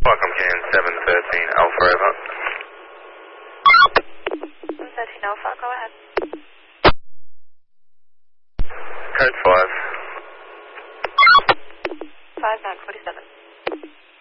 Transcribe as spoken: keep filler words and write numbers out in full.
Welcome here in seven thirteen Alpha over. seven thirteen Alpha, go ahead. Code five. five nine four seven.